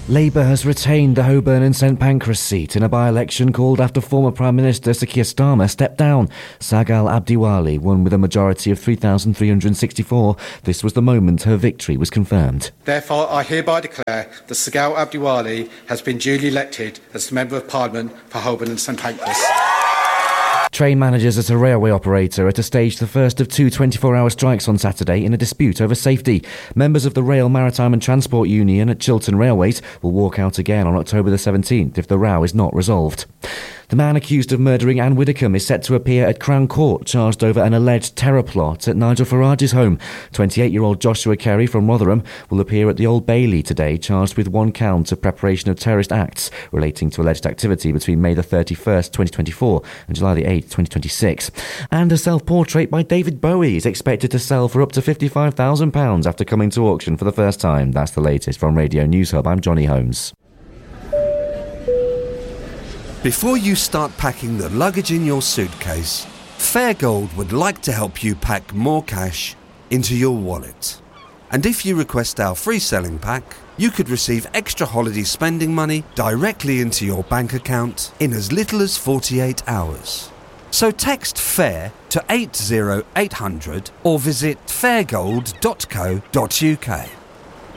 Labour has retained the Holborn and St Pancras seat in a by-election called after former Prime Minister Sir Keir Starmer stepped down. Sagal Abdiwali won with a majority of 3,364. This was the moment her victory was confirmed. Therefore, I hereby declare that Sagal Abdiwali has been duly elected as the Member of Parliament for Holborn and St Pancras. Train managers at a railway operator are to stage the first of two 24-hour strikes on Saturday in a dispute over safety. Members of the Rail, Maritime and Transport Union at Chiltern Railways will walk out again on October the 17th if the row is not resolved. The man accused of murdering Anne Widdecombe is set to appear at Crown Court, charged over an alleged terror plot at Nigel Farage's home. 28-year-old Joshua Kerry from Rotherham will appear at the Old Bailey today, charged with one count of preparation of terrorist acts relating to alleged activity between May the 31st, 2024 and July the 8th, 2026. And a self-portrait by David Bowie is expected to sell for up to £55,000 after coming to auction for the first time. That's the latest from Radio News Hub. I'm Johnny Holmes. Before you start packing the luggage in your suitcase, Fairgold would like to help you pack more cash into your wallet. And if you request our free selling pack, you could receive extra holiday spending money directly into your bank account in as little as 48 hours. So text FAIR to 80800 or visit fairgold.co.uk.